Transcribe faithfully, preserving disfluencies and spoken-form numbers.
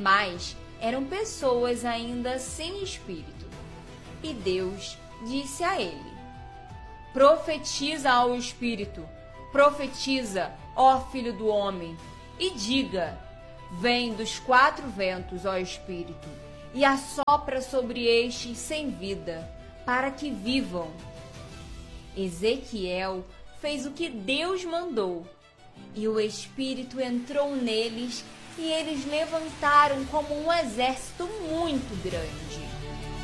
mas eram pessoas ainda sem espírito. E Deus disse a ele: profetiza ao espírito, profetiza, ó filho do homem, e diga: vem dos quatro ventos, ó espírito, e assopra sobre estes sem vida, para que vivam. Ezequiel fez o que Deus mandou, e o espírito entrou neles, e eles levantaram como um exército muito grande.